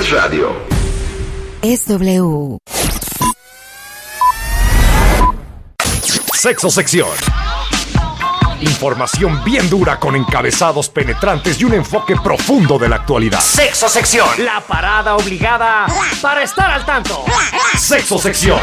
Es radio. Es W. Sexo Sección. Información bien dura con encabezados penetrantes y un enfoque profundo de la actualidad. Sexo Sección. La parada obligada para estar al tanto. Sexo Sección.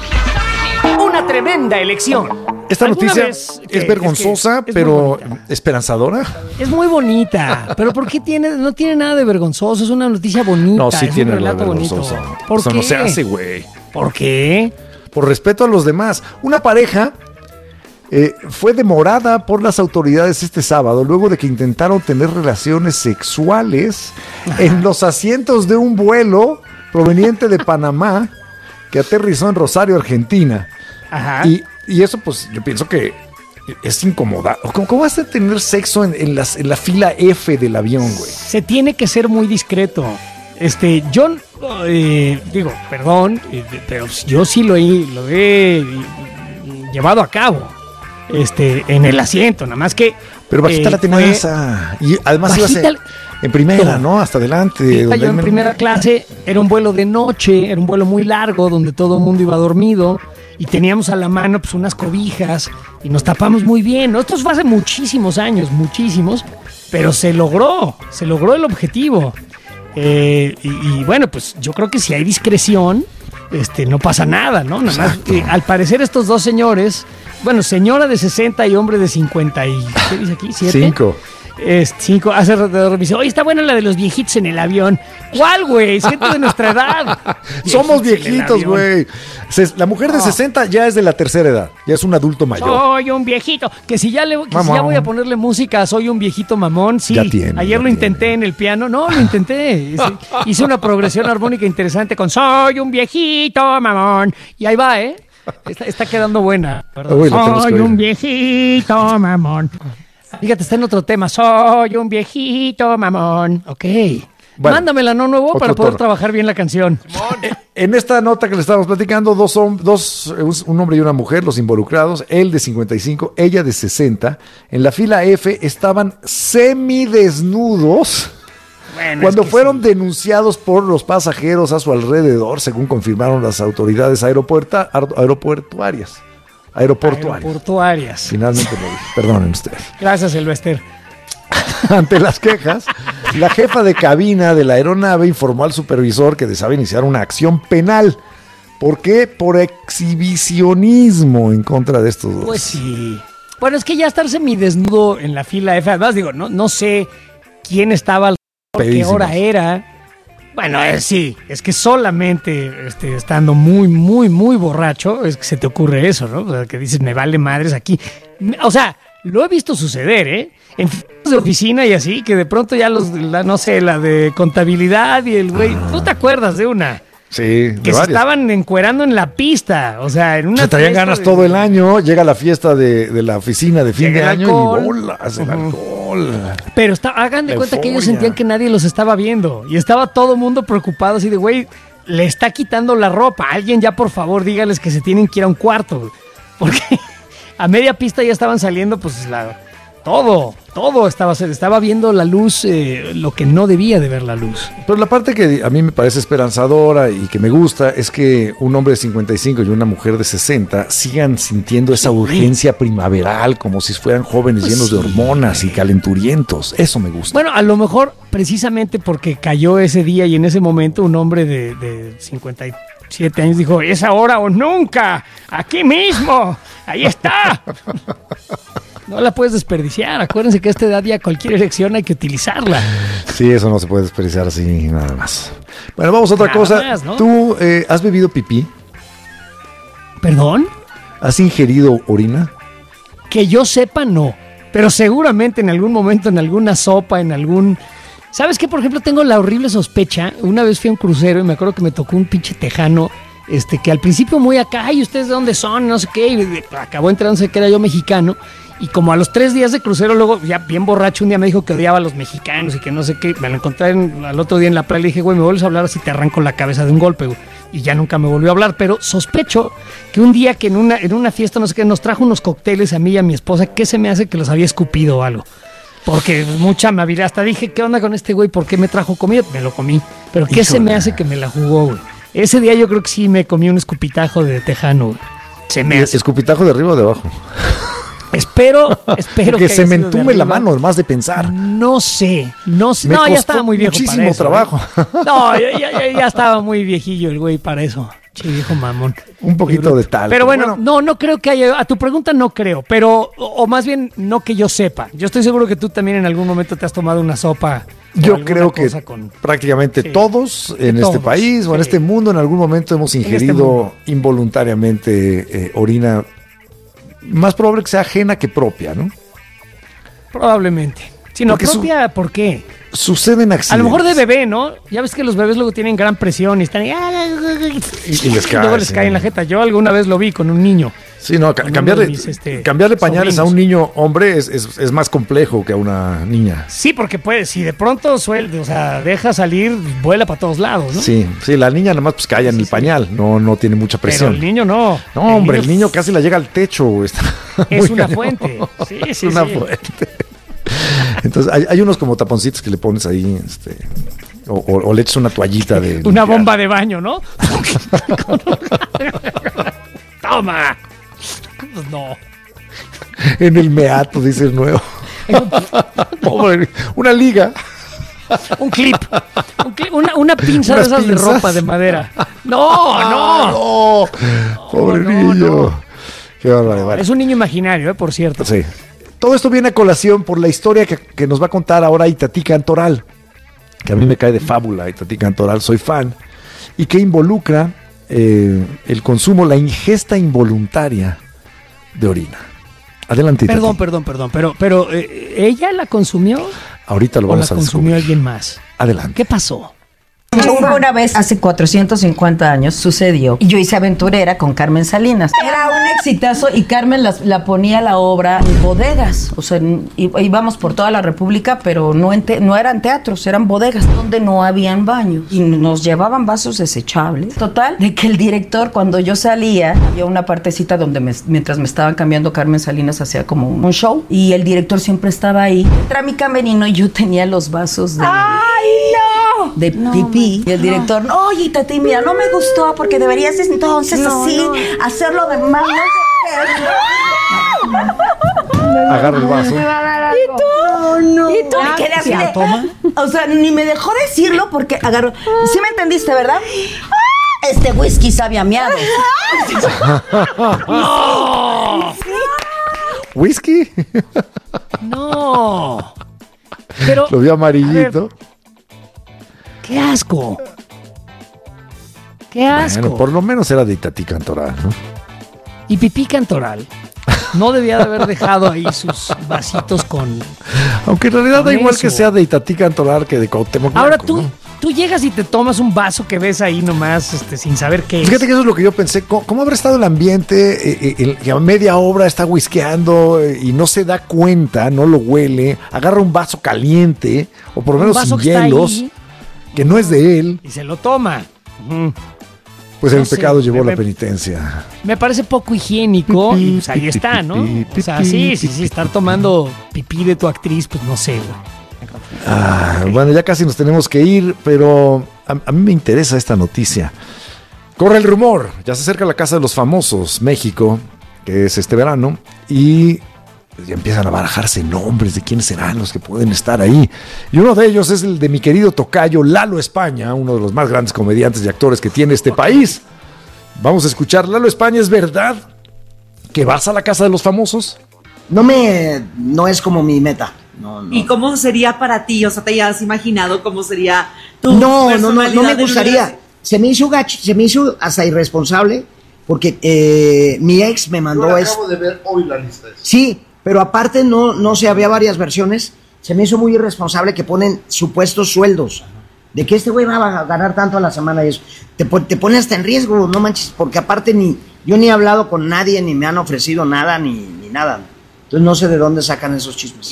Una tremenda elección. Esta noticia vez es vergonzosa, es pero esperanzadora. Es muy bonita, pero ¿por qué no tiene nada de vergonzoso? Es una noticia bonita. No, sí es tiene un relato algo de bonito. vergonzoso. ¿Por Eso qué? no se hace, güey. ¿Por qué? Por respeto a los demás. Una pareja fue demorada por las autoridades este sábado luego de que intentaron tener relaciones sexuales en los asientos de un vuelo proveniente de Panamá que aterrizó en Rosario, Argentina. Ajá. Y eso, pues, yo pienso que es incomodado. ¿Cómo vas a tener sexo en la fila F del avión, güey? Se tiene que ser muy discreto. Yo digo, perdón, pero yo sí lo he llevado a cabo. En el asiento, nada más que. Pero bajita la tenaza. Y además ibas en primera, ¿no? Hasta adelante. Yo en primera clase, era un vuelo de noche, era un vuelo muy largo donde todo el mundo iba dormido y teníamos a la mano pues unas cobijas y nos tapamos muy bien, ¿no? Esto fue hace muchísimos años, pero se logró el objetivo. Y bueno, pues yo creo que si hay discreción, no pasa nada, ¿no? Nada más, al parecer estos dos señores, bueno, señora de 60 y hombre de 50 y... ¿Qué dice aquí? ¿7? 5. Hace rato me dice, oye, está buena la de los viejitos en el avión. ¿Cuál, güey? Es gente de nuestra edad. Somos viejitos, güey. La mujer de 60 ya es de la tercera edad. Ya es un adulto mayor. Soy un viejito. Que si ya voy a ponerle música, soy un viejito mamón. Sí, ayer lo intenté en el piano. No, lo intenté. Hice una progresión armónica interesante con soy un viejito mamón. Y ahí va, ¿eh? Está quedando buena. Soy un viejito mamón. Fíjate, está en otro tema. Soy un viejito mamón. Ok. Bueno, mándamela, ¿no? Nuevo para poder trabajar bien la canción. En esta nota que le estábamos platicando, un hombre y una mujer, los involucrados, él de 55, ella de 60, en la fila F estaban semidesnudos. Bueno, cuando fueron denunciados por los pasajeros a su alrededor, según confirmaron las autoridades aeroportuarias. Finalmente lo dije. Perdonen ustedes. Gracias, Silvester. Ante las quejas, la jefa de cabina de la aeronave informó al supervisor que deseaba iniciar una acción penal. ¿Por qué? Por exhibicionismo en contra de estos dos. Pues sí. Bueno, es que ya estar semidesnudo en la fila F, además digo, no sé quién estaba al qué hora era. Bueno, sí, es que solamente estando muy, muy, muy borracho es que se te ocurre eso, ¿no? O sea, que dices, me vale madres aquí. O sea, lo he visto suceder, ¿eh? En fiestas de oficina y así, que de pronto ya la de contabilidad y el güey, ¿tú te acuerdas de una? Sí, que se estaban encuerando en la pista, o sea, en una. Se traían ganas todo el año, llega la fiesta de la oficina de fin de año y bolas, el alcohol. Pero hagan de cuenta que ellos sentían que nadie los estaba viendo y estaba todo el mundo preocupado así de, güey, le está quitando la ropa. Alguien ya, por favor, dígales que se tienen que ir a un cuarto, porque a media pista ya estaban saliendo, pues todo estaba viendo la luz, lo que no debía de ver la luz. Pero la parte que a mí me parece esperanzadora y que me gusta es que un hombre de 55 y una mujer de 60 sigan sintiendo esa urgencia primaveral como si fueran jóvenes llenos de hormonas y calenturientos. Eso me gusta. Bueno, a lo mejor precisamente porque cayó ese día y en ese momento un hombre de 57 años dijo, es ahora o nunca, aquí mismo, ahí está. No la puedes desperdiciar. Acuérdense que a esta edad ya cualquier erección hay que utilizarla. Sí, eso no se puede desperdiciar así nada más. Bueno, vamos a otra cosa. Más, ¿no? ¿Tú has bebido pipí? ¿Perdón? ¿Has ingerido orina? Que yo sepa, no. Pero seguramente en algún momento, en alguna sopa, en algún... ¿Sabes qué? Por ejemplo, tengo la horrible sospecha. Una vez fui a un crucero y me acuerdo que me tocó un pinche tejano que al principio muy acá, ay, ¿ustedes de dónde son? No sé qué. Y acabó enterándose que era yo mexicano. Y como a los 3 días de crucero, luego ya bien borracho, un día me dijo que odiaba a los mexicanos y que no sé qué. Me lo encontré al otro día en la playa y le dije, güey, me vuelves a hablar así te arranco la cabeza de un golpe, güey. Y ya nunca me volvió a hablar, pero sospecho que un día que en una fiesta, no sé qué, nos trajo unos cócteles a mí y a mi esposa, que se me hace que los había escupido o algo. Porque mucha amabilidad. Hasta dije, ¿qué onda con este güey? ¿Por qué me trajo comida? Me lo comí. Pero ¿qué se me hace que me la jugó, güey? Ese día yo creo que sí me comí un escupitajo de tejano, güey. Se me hace. ¿Escupitajo de arriba o de abajo? Espero que se me entume la mano, más de pensar. No sé. Me No, costó ya estaba muy viejo muchísimo para eso. trabajo. No, ya estaba muy viejillo el güey para eso. Che, viejo mamón. Un poquito de tal. Pero bueno, no creo que haya. A tu pregunta no creo, pero. O más bien, no que yo sepa. Yo estoy seguro que tú también en algún momento te has tomado una sopa. Yo creo que prácticamente todos en este país o en este mundo en algún momento hemos ingerido involuntariamente orina. Más probable que sea ajena que propia, ¿no? Probablemente. Si no propia, ¿por qué? Suceden accidentes. A lo mejor de bebé, ¿no? Ya ves que los bebés luego tienen gran presión y están ahí, y les cae. Luego les cae en la jeta. Yo alguna vez lo vi con un niño. Sí, no, cambiarle pañales a un niño hombre es más complejo que a una niña. Sí, porque si de pronto deja salir, vuela para todos lados, ¿no? Sí, la niña nada más pues cae en el pañal, no tiene mucha presión. Pero el niño no. No, hombre, el niño casi la llega al techo. Es una fuente. Sí, es una fuente. Entonces hay unos como taponcitos que le pones ahí, o le echas una toallita de... Una bomba de baño, ¿no? ¡Toma! Pues no. En el meato, dice el nuevo. Pobre, una liga. Un clip. Una pinza de esas de ropa de madera. No. Pobre niño. Qué barbaridad. Es un niño imaginario, por cierto. Sí. Todo esto viene a colación por la historia que nos va a contar ahora Itatí Cantoral, que a mí me cae de fábula. Itatí Cantoral, soy fan, y que involucra el consumo, la ingesta involuntaria de orina. Adelante, Itatí. Perdón, pero ¿ella la consumió? Ahorita lo vamos a descubrir. ¿O la consumió alguien más? Adelante. ¿Qué pasó? Hubo una vez, hace 450 años, sucedió, y yo hice aventurera con Carmen Salinas. Era un exitazo y Carmen la ponía la obra en bodegas. O sea, íbamos por toda la República, pero no eran teatros, eran bodegas donde no habían baños. Y nos llevaban vasos desechables. Total, de que el director, cuando yo salía, había una partecita donde mientras me estaban cambiando, Carmen Salinas hacía como un show. Y el director siempre estaba ahí. Entra mi camerino y yo tenía los vasos de... ¡Ay, no! De pipí. Y el director, oye, Tati, mira, no me gustó porque deberías entonces hacerlo de más. Agarra el vaso. ¿Y tú? Me quedé así de... O sea, ni me dejó decirlo porque agarró. ¿Sí me entendiste, verdad? Este whisky sabe a miados. ¡No! ¿Whisky? No. Pero, lo vio amarillito. ¡Qué asco! ¡Qué asco! Bueno, por lo menos era de Itatí Cantoral, ¿no? Y Pipí Cantoral no debía de haber dejado ahí sus vasitos con... Aunque en realidad da igual que sea de Itatí Cantoral que de Cuauhtémoc Blanco. Ahora tú llegas y te tomas un vaso que ves ahí nomás sin saber qué es. Fíjate que eso es lo que yo pensé. ¿Cómo habrá estado el ambiente? Que a media obra está whiskeando y no se da cuenta, no lo huele. Agarra un vaso caliente o por lo menos sin hielos, que no es de él. Y se lo toma. Pues el pecado llevó la penitencia. Me parece poco higiénico. Y pues ahí está, ¿no? O sea, sí, estar tomando pipí de tu actriz, pues no sé, güey. Bueno, ya casi nos tenemos que ir, pero a mí me interesa esta noticia. Corre el rumor, ya se acerca la Casa de los Famosos, México, que es este verano, y ya empiezan a barajarse nombres de quiénes serán los que pueden estar ahí. Y uno de ellos es el de mi querido tocayo Lalo España, uno de los más grandes comediantes y actores que tiene este país. Vamos a escuchar. Lalo España, ¿es verdad que vas a la Casa de los Famosos? No es como mi meta. No. ¿Y cómo sería para ti? O sea, ¿te has imaginado cómo sería tu personalidad? No me gustaría. Se me hizo hasta irresponsable porque mi ex me mandó acabo de ver hoy la lista. Sí, pero aparte no sé, había varias versiones. Se me hizo muy irresponsable que ponen supuestos sueldos. De que este güey va a ganar tanto a la semana y eso. Te pone hasta en riesgo, no manches, porque aparte yo ni he hablado con nadie, ni me han ofrecido nada, ni nada. Entonces no sé de dónde sacan esos chismes.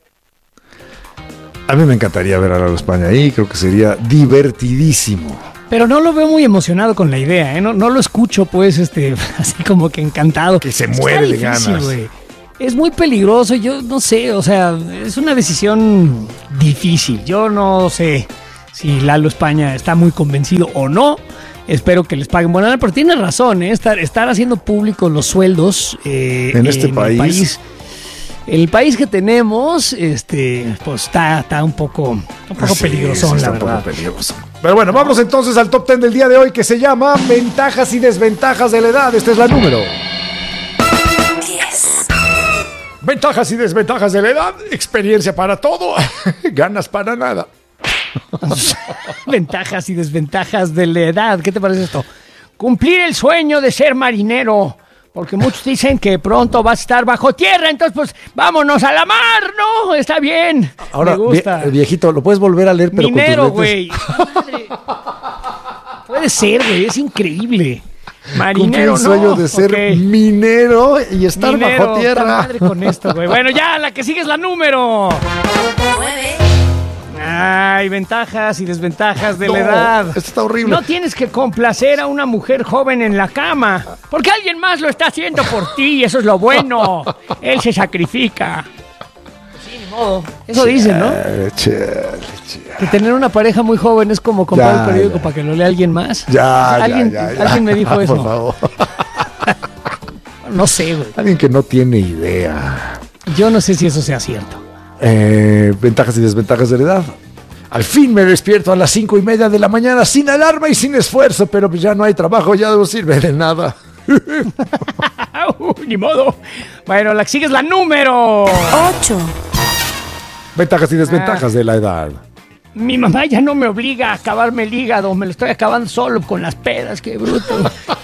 A mí me encantaría ver a Lalo España ahí, creo que sería divertidísimo. Pero no lo veo muy emocionado con la idea, ¿eh? No lo escucho, pues, así como que encantado. Que se muere de ganas. Güey. Es muy peligroso, yo no sé, o sea, es una decisión difícil. Yo no sé si Lalo España está muy convencido o no. Espero que les paguen buena, pero tiene razón, ¿eh? Estar haciendo públicos los sueldos en este país. El país que tenemos, pues está un poco peligroso, la verdad. Un poco peligroso. Pero bueno, vamos entonces al top 10 del día de hoy, que se llama Ventajas y Desventajas de la Edad. Esta es la número 10. Ventajas y desventajas de la edad. Experiencia para todo, ganas para nada. Ventajas y desventajas de la edad. ¿Qué te parece esto? Cumplir el sueño de ser marinero. Porque muchos dicen que pronto vas a estar bajo tierra, entonces pues vámonos a la mar, ¿no? Está bien. Ahora, me gusta. Viejito, lo puedes volver a leer, pero minero, con tus lentes. güey. Puede ser, güey, es increíble. Marinero, el sueño de ser minero y estar minero, bajo tierra. Madre con esto, güey. Bueno, ya, la que sigue es la número 9. Ay, ventajas y desventajas de la edad. Esto está horrible. No tienes que complacer a una mujer joven en la cama, porque alguien más lo está haciendo por ti, eso es lo bueno. Él se sacrifica. Sí, ni modo. Eso dicen, ¿no? Que tener una pareja muy joven es como comprar el periódico para que lo lea alguien más. Alguien me dijo eso. Por favor. No sé, güey. Alguien que no tiene idea. Yo no sé si eso sea cierto. Ventajas y desventajas de la edad. Al fin me despierto a las 5:30 de la mañana sin alarma y sin esfuerzo, pero pues ya no hay trabajo, ya no sirve de nada. Ni modo. Bueno, la que sigue es la número 8. Ventajas y desventajas de la edad. Mi mamá ya no me obliga a acabarme el hígado, me lo estoy acabando solo con las pedas, qué bruto.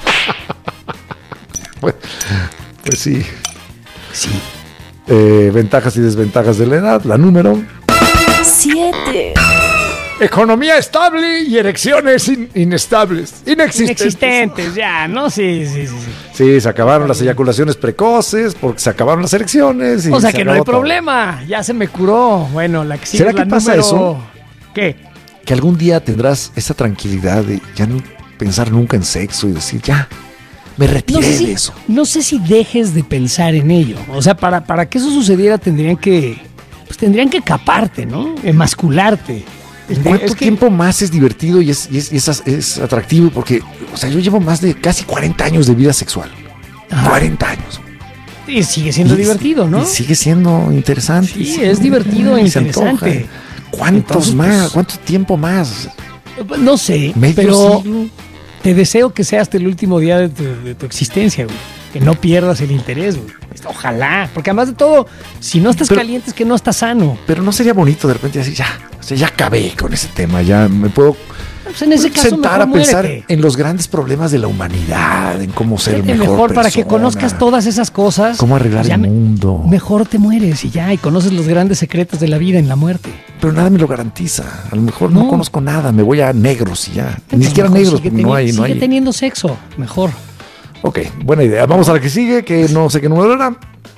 Pues sí. Sí. Ventajas y desventajas de la edad. La número 7. economía estable y erecciones inestables. Inexistentes, ya, ¿no? Sí. Sí, se acabaron las eyaculaciones precoces porque se acabaron las erecciones. O sea que no hay problema, ya se me curó. Bueno, la que sigue ¿será es la que pasa número... eso? ¿Qué? Que algún día tendrás esa tranquilidad de ya no pensar nunca en sexo y decir, ya, me retiré de eso. No sé si dejes de pensar en ello. O sea, para que eso sucediera tendrían que caparte, ¿no? Emascularte. ¿Cuánto tiempo más es divertido y es atractivo? Porque, o sea, yo llevo más de casi 40 años de vida sexual. Ajá. 40 años. Y sigue siendo divertido, ¿no? Y sigue siendo interesante. Sí, es divertido e interesante. ¿Cuántos más? ¿Cuánto tiempo más? No sé, pero te deseo que sea hasta el último día de tu existencia, güey. Que no pierdas el interés, güey. Ojalá, porque además de todo, si no estás caliente es que no estás sano. Pero no sería bonito de repente decir, ya acabé con ese tema, ya me puedo pues en ese caso, sentar a muérete. pensar en los grandes problemas de la humanidad, en cómo ser mejor para que conozcas todas esas cosas. Cómo arreglar el mundo. Mejor te mueres y conoces los grandes secretos de la vida en la muerte. Pero nada me lo garantiza. A lo mejor no conozco nada, me voy a negros y ya. Ni siquiera negros, porque no hay. Sigue teniendo sexo, mejor. Ok, buena idea. Vamos a la que sigue, que no sé qué número era.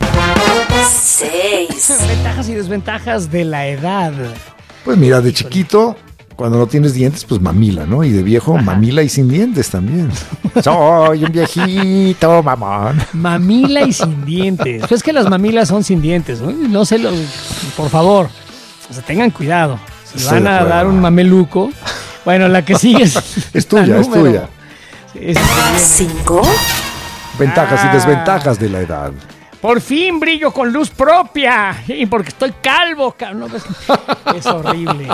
6. Ventajas y desventajas de la edad. Pues mira, de chiquito, cuando no tienes dientes, pues mamila, ¿no? Y de viejo, mamila y sin dientes también. Soy un viejito, mamón. Mamila y sin dientes. Pues es que las mamilas son sin dientes, ¿no? No se los... Por favor, o sea, tengan cuidado. Si van a dar un mameluco... Bueno, la que sigue es tuya, es tuya. 5. Ventajas y desventajas de la edad. Por fin brillo con luz propia. Y porque estoy calvo. No, es horrible.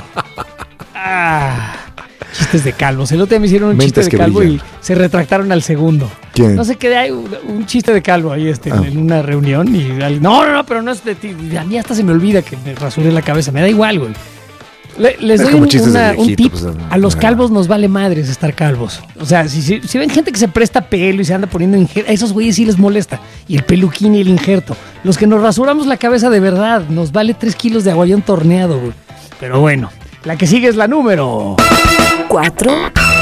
Chistes de calvos. El otro día me hicieron un chiste de calvo y se retractaron al segundo. ¿Quién? No sé qué, hay un chiste de calvo ahí en una reunión. Y no, pero no es de ti. A mí hasta se me olvida que me rasuré la cabeza. Me da igual, güey. Les doy un tip. Pues, a los calvos nos vale madres estar calvos. O sea, si ven gente que se presta pelo y se anda poniendo injerto, a esos güeyes sí les molesta. Y el peluquín y el injerto. Los que nos rasuramos la cabeza de verdad, nos vale 3 kilos de aguayón torneado, güey. Pero bueno, la que sigue es la número 4.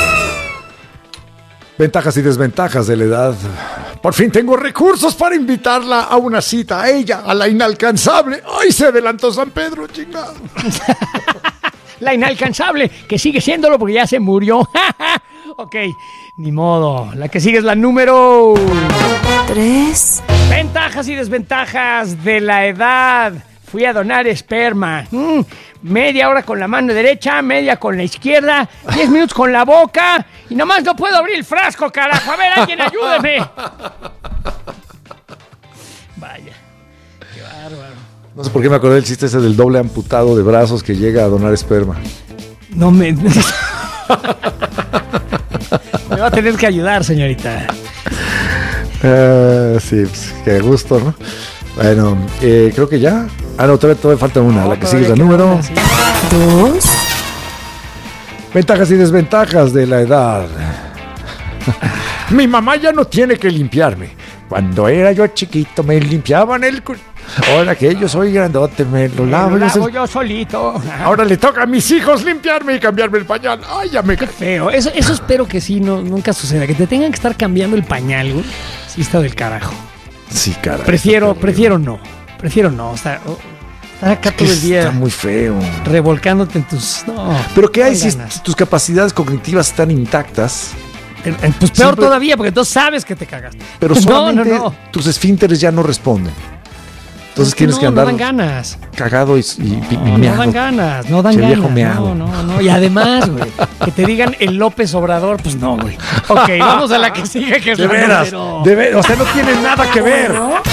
Ventajas y desventajas de la edad. Por fin tengo recursos para invitarla a una cita, a ella, a la inalcanzable. ¡Ay, se adelantó San Pedro, chingado! La inalcanzable, que sigue siéndolo porque ya se murió. Ok, ni modo. La que sigue es la número 3, Ventajas y desventajas de la edad. Fui a donar esperma. Media hora con la mano derecha, media con la izquierda, 10 minutos con la boca y nomás no puedo abrir el frasco, carajo. A ver, alguien ayúdeme. Vaya, qué bárbaro. No sé por qué me acordé del chiste ese del doble amputado de brazos que llega a donar esperma. No me... Me va a tener que ayudar, señorita. Sí, pues, qué gusto, ¿no? Bueno, creo que ya. No, todavía falta una. La que sigue es la número. 2, Ventajas y desventajas de la edad. Mi mamá ya no tiene que limpiarme. Cuando era yo chiquito me limpiaban el culo. Ahora que yo soy grandote me lo lavo. Yo solito. Ahora le toca a mis hijos limpiarme y cambiarme el pañal. Ay, ya me... Qué feo. Eso espero que sí, nunca suceda. Que te tengan que estar cambiando el pañal, güey. Sí está del carajo. Sí, caray. Prefiero no. Estar acá todo el día Está muy feo. revolcándote en tus... No. Pero ¿qué hay si ganas. tus capacidades cognitivas están intactas? Pues peor Siempre- todavía, porque tú sabes que te cagaste. Pero solamente No. tus esfínteres ya no responden. Entonces tienes que andar No dan ganas. cagado y No meado. dan ganas, no dan Che, ganas. viejo meado. No. Y además, güey, que te digan el López Obrador, pues no, güey. Ok, vamos a la que sigue, que es De la veras, número- o sea, no tiene nada que ver.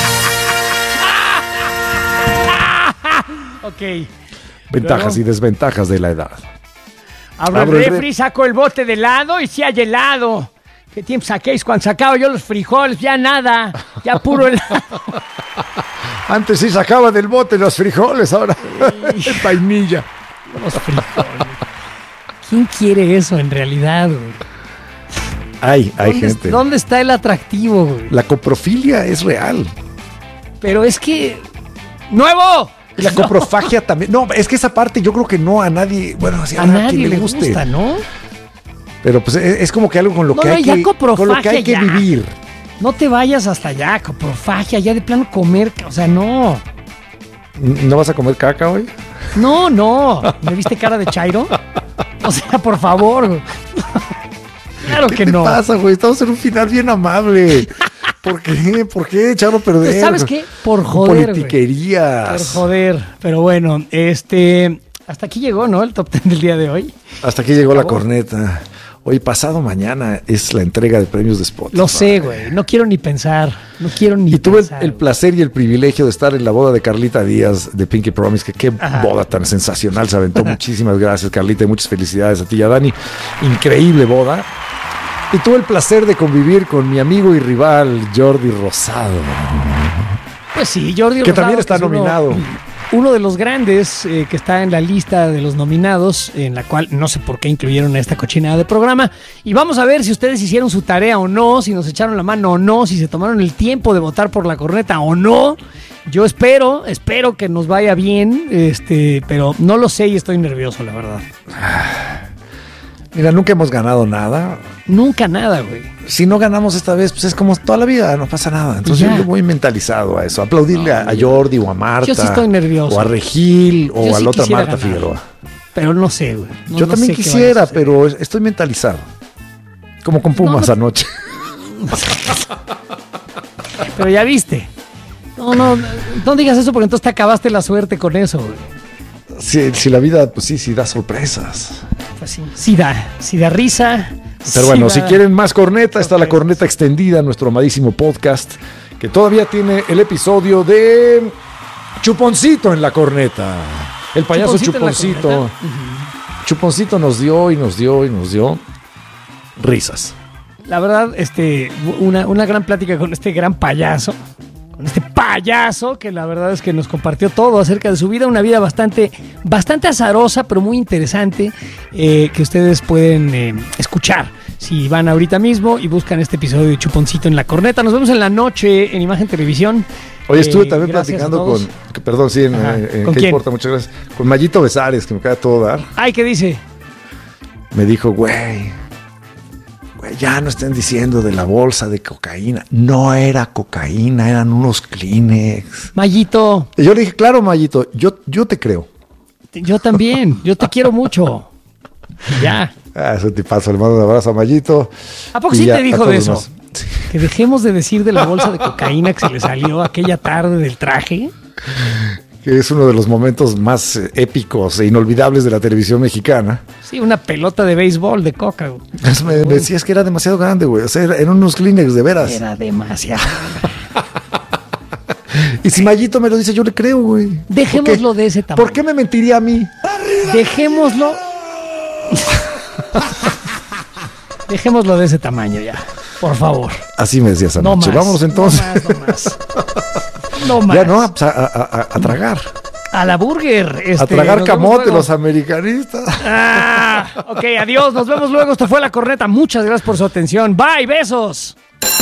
Ok. Ventajas y desventajas de la edad. Abro Abro el el refri, saco el bote de helado y si hay helado. ¿Qué tiempo saquéis cuando sacaba yo los frijoles? Ya nada, ya puro helado. Antes sí sacaba del bote los frijoles, ahora vainilla. Los frijoles. ¿Quién quiere eso en realidad, güey? Hay gente. ¿Dónde está el atractivo, güey? La coprofilia es real. Pero es que... ¡Nuevo! Y la coprofagia también. No, es que esa parte yo creo que no a nadie, bueno, así A habrá nadie quien le gusta, ¿no? Pero pues es como que algo con lo No, que no, hay ya que, coprofagia, con lo que hay que ya. vivir. No te vayas hasta allá, coprofagia, ya de plano comer, o sea, no. ¿No vas a comer caca hoy? No. ¿Me viste cara de Chairo? O sea, por favor. Güey. Claro que ¿Qué te no. pasa, güey? Estamos en un final bien amable. ¿Por qué? ¿Por qué echarlo a perder? ¿Sabes qué? Por joder, güey. Politiquerías. Por joder. Pero bueno, hasta aquí llegó, ¿no? El top 10 del día de hoy. Hasta aquí llegó la Acabó. corneta. Hoy, pasado mañana, es la entrega de premios de Spotify. Lo sé, güey. No quiero ni pensar. Y tuve pensar, el placer y el privilegio de estar en la boda de Carlita Díaz de Pinky Promise, que qué Ajá. boda tan sensacional se aventó. Muchísimas gracias, Carlita, y muchas felicidades a ti y a Dani. Increíble boda. Y tuve el placer de convivir con mi amigo y rival, Jordi Rosado, Pues sí, Jordi que Rosado, también está es nominado. Uno de los grandes que está en la lista de los nominados, en la cual no sé por qué incluyeron a esta cochinada de programa. Y vamos a ver si ustedes hicieron su tarea o no, si nos echaron la mano o no, si se tomaron el tiempo de votar por la corneta o no. Yo espero que nos vaya bien, pero no lo sé y estoy nervioso, la verdad. Mira, nunca hemos ganado nada. Nunca nada, güey. Si no ganamos esta vez, pues es como toda la vida, no pasa nada. Entonces Ya. yo voy mentalizado a eso. Aplaudirle a Jordi o a Marta. Yo sí estoy nervioso. O a Regil o Yo a sí la otra quisiera Marta ganar. Figueroa. Pero no sé, güey. No- Yo no también sé qué vaya a quisiera, suceder. pero estoy mentalizado. Como con Pumas No. anoche. Pero ya viste. No digas eso porque entonces te acabaste la suerte con eso, güey. Si la vida, pues sí da sorpresas. Pues sí. Sí da risa. Pero bueno, sí si da- quieren más corneta, está la corneta extendida, nuestro amadísimo podcast, que todavía tiene el episodio de Chuponcito en la corneta. El payaso Chuponcito en la Chuponcito. corneta. Chuponcito nos dio risas. La verdad, una gran plática con este gran payaso. Con este payaso que la verdad es que nos compartió todo acerca de su vida, una vida bastante azarosa, pero muy interesante, que ustedes pueden escuchar si van ahorita mismo y buscan este episodio de Chuponcito en la corneta. Nos vemos en la noche en Imagen Televisión. Hoy estuve también Gracias a platicando todos. perdón, sí, Ajá. ¿Con ¿qué quién? importa? Muchas gracias. Con Mayito Besares, que me acaba de todo dar. Ay, ¿qué dice? Me dijo, güey, ya no estén diciendo de la bolsa de cocaína. No era cocaína, eran unos Kleenex. Mayito, Y yo le dije, claro, Mayito, yo te creo. yo también, yo te quiero mucho. Ya. Es un tipazo, le mando un abrazo a Mayito. ¿A poco Y sí ya, te a dijo todos de eso? más. Que dejemos de decir de la bolsa de cocaína que se le salió aquella tarde del traje. Que es uno de los momentos más épicos e inolvidables de la televisión mexicana. Sí, una pelota de béisbol de coca. Güey. Me decías que era demasiado grande, güey. O sea, eran unos Kleenex de veras. Era demasiado. Y si Mayito me lo dice, yo le creo, güey. Dejémoslo de ese tamaño. ¿Por qué me mentiría a mí? Dejémoslo. Dejémoslo de ese tamaño ya. Por favor. Así me decías No anoche. más. Vámonos entonces. No más. No más. Ya no, pues a tragar. A la burger. A tragar nos vemos camote luego. los americanistas. Ok, adiós. Nos vemos luego. Esto fue La Corneta. Muchas gracias por su atención. Bye, besos.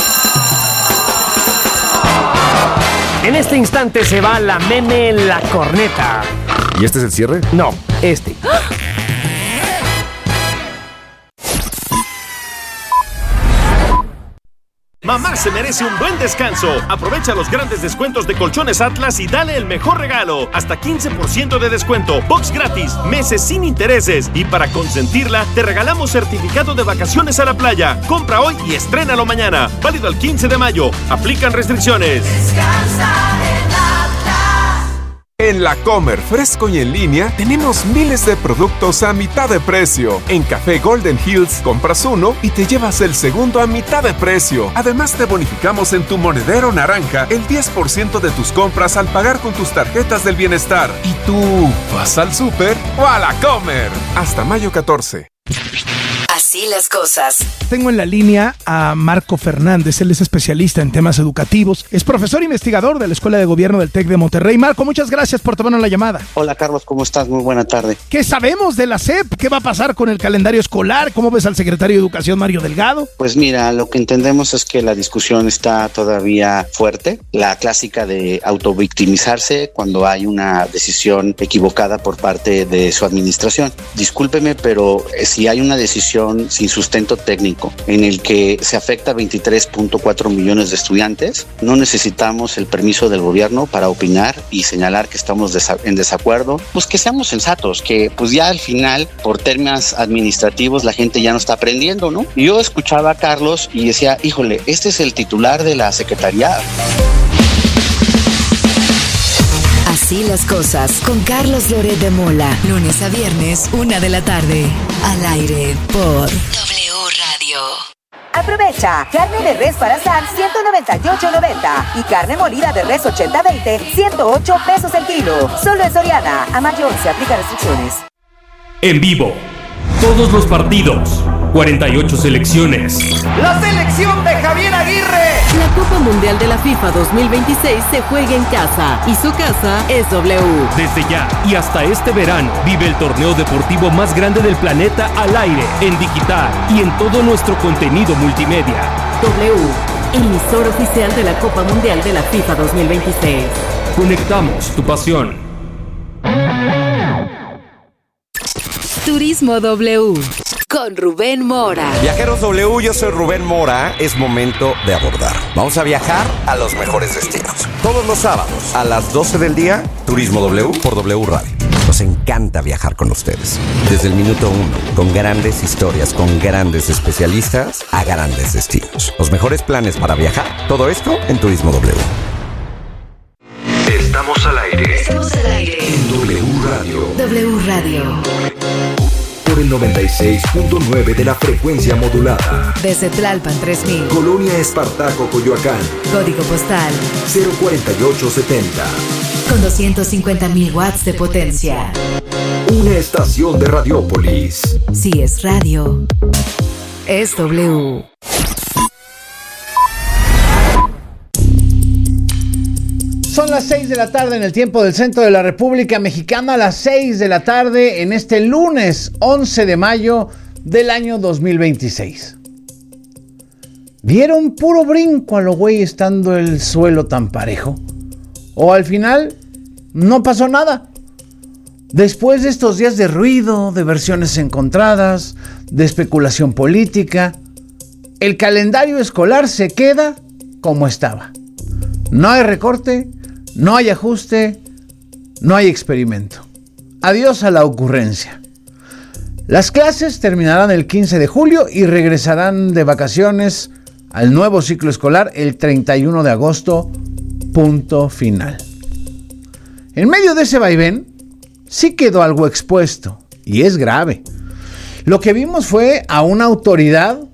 En este instante se va la meme La Corneta. ¿Y este es el cierre? No, este. Mamá se merece un buen descanso. Aprovecha los grandes descuentos de Colchones Atlas y dale el mejor regalo. Hasta 15% de descuento, box gratis, meses sin intereses. Y para consentirla, te regalamos certificado de vacaciones a la playa. Compra hoy y estrénalo mañana. Válido al 15 de mayo. Aplican restricciones. En La Comer, fresco y en línea, tenemos miles de productos a mitad de precio. En Café Golden Hills, compras uno y te llevas el segundo a mitad de precio. Además, te bonificamos en tu monedero naranja el 10% de tus compras al pagar con tus tarjetas del bienestar. ¿Y tú vas al súper o a La Comer? Hasta mayo 14. Así las cosas. Tengo en la línea a Marco Fernández, él es especialista en temas educativos, es profesor investigador de la Escuela de Gobierno del TEC de Monterrey. Marco, muchas gracias por tomarnos la llamada. Hola Carlos, ¿cómo estás? Muy buena tarde. ¿Qué sabemos de la SEP? ¿Qué va a pasar con el calendario escolar? ¿Cómo ves al secretario de Educación, Mario Delgado? Pues mira, lo que entendemos es que la discusión está todavía fuerte, la clásica de autovictimizarse cuando hay una decisión equivocada por parte de su administración. Discúlpeme, pero si hay una decisión sin sustento técnico en el que se afecta a 23.4 millones de estudiantes, no necesitamos el permiso del gobierno para opinar y señalar que estamos en desacuerdo. Pues que seamos sensatos, que pues ya al final por temas administrativos la gente ya no está aprendiendo, ¿no? Yo escuchaba a Carlos y decía, híjole, este es el titular de la secretaría. Así las cosas con Carlos Loret de Mola. Lunes a viernes, 1 de la tarde. Al aire por W Radio. Aprovecha, carne de res para asar 198.90 y carne molida de res 80-20, 108 pesos el kilo. Solo en Soriana. A mayor se aplican restricciones. En vivo, todos los partidos, 48 selecciones. ¡La selección de Javier Aguirre! La Copa Mundial de la FIFA 2026 se juega en casa y su casa es W. Desde ya y hasta este verano, vive el torneo deportivo más grande del planeta al aire, en digital y en todo nuestro contenido multimedia. W, emisor oficial de la Copa Mundial de la FIFA 2026. Conectamos tu pasión. Turismo W con Rubén Mora. Viajeros W, yo soy Rubén Mora. Es momento de abordar. Vamos a viajar a los mejores destinos. Todos los sábados a las 12 del día, Turismo W por W Radio. Nos encanta viajar con ustedes. Desde el minuto 1, con grandes historias, con grandes especialistas, a grandes destinos. Los mejores planes para viajar. Todo esto en Turismo W. Estamos al aire. Estamos al aire. En W Radio. W Radio. Por el 96.9 de la frecuencia modulada. Desde Tlalpan 3000. Colonia Espartaco, Coyoacán. Código postal 04870. con 250.000 watts de potencia. Una estación de Radiópolis. Si es radio, es W. Son las 6 de la tarde en el tiempo del centro de la República Mexicana, a las 6 de la tarde en este lunes 11 de mayo del año 2026. ¿Dieron puro brinco a lo güey estando el suelo tan parejo? ¿O al final no pasó nada? Después de estos días de ruido, de versiones encontradas, de especulación política, el calendario escolar se queda como estaba. No hay recorte, no hay ajuste, no hay experimento. Adiós a la ocurrencia. Las clases terminarán el 15 de julio y regresarán de vacaciones al nuevo ciclo escolar el 31 de agosto, punto final. En medio de ese vaivén, sí quedó algo expuesto, y es grave. Lo que vimos fue a una autoridad